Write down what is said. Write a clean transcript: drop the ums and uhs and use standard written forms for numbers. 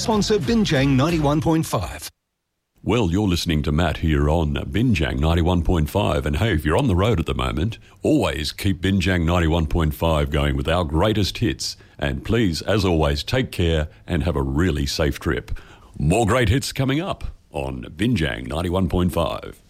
sponsor Binjang 91.5. Well, you're listening to Matt here on Binjang 91.5, and hey, if you're on the road at the moment, always keep Binjang 91.5 going with our greatest hits. And please, as always, take care and have a really safe trip. More great hits coming up on Binjang 91.5.